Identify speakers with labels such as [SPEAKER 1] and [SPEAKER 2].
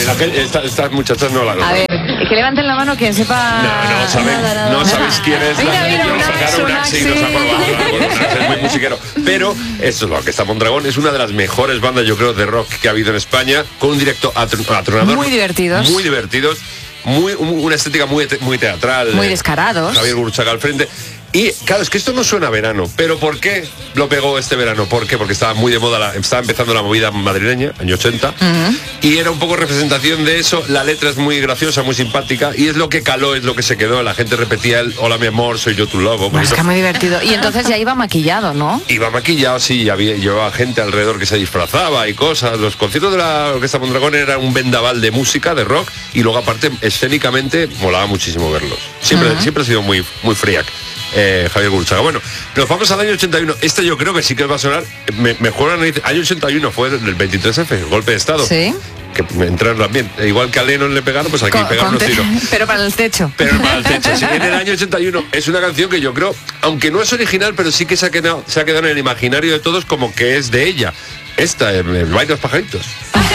[SPEAKER 1] Estas muchachas no la
[SPEAKER 2] A ver, que levanten la mano quien sepa.
[SPEAKER 1] No sabéis quién es.
[SPEAKER 2] Axi.
[SPEAKER 1] Es muy musiquero. Pero eso es lo que está Mondragón. Es una de las mejores bandas, yo creo, de rock que ha habido en España, con un directo atronador.
[SPEAKER 2] Muy divertidos.
[SPEAKER 1] Una estética muy teatral.
[SPEAKER 2] Muy descarados.
[SPEAKER 1] Javier Gurruchaga al frente. Y claro, es que esto no suena a verano, pero ¿por qué lo pegó este verano? ¿Por qué? Porque estaba muy de moda, estaba empezando la movida madrileña, año 80, y era un poco representación de eso. La letra es muy graciosa, muy simpática, y es lo que caló, es lo que se quedó. La gente repetía el hola mi amor, soy yo tu lobo.
[SPEAKER 2] Es que muy divertido. Y entonces ya iba maquillado, ¿no?
[SPEAKER 1] Iba maquillado, sí, llevaba gente alrededor que se disfrazaba y cosas. Los conciertos de la Orquesta Mondragón era un vendaval de música, de rock, y luego aparte, escénicamente, molaba muchísimo verlos. Siempre ha sido muy friac. Javier Gurruchaga. Bueno, nos vamos al año 81. Este yo creo que sí que va a sonar mejor. Año 81 fue el 23F, el golpe de Estado.
[SPEAKER 2] Sí.
[SPEAKER 1] Que entraron también. Igual que a Lennon le pegaron, pues aquí pegaron los tiros.
[SPEAKER 2] Pero para el techo.
[SPEAKER 1] Sí, en el año 81 es una canción que yo creo, aunque no es original, pero sí que se ha quedado en el imaginario de todos como que es de ella. El baile de los pajaritos.